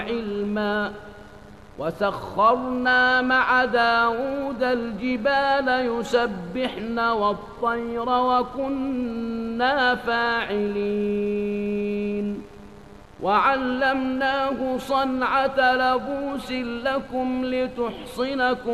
علما وسخرنا مع داود الجبال يسبحن والطير وكنا فاعلين وعلمناه صنعة لبوس لكم لتحصنكم